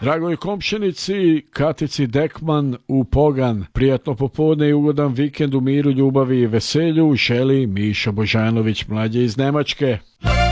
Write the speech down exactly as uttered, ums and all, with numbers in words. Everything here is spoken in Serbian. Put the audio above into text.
Dragoj komšinici, Katici Dekman u Pogan, prijatno popodne i ugodan vikend u miru, ljubavi i veselju želi Mišo Božanović, mlađe iz Nemačke.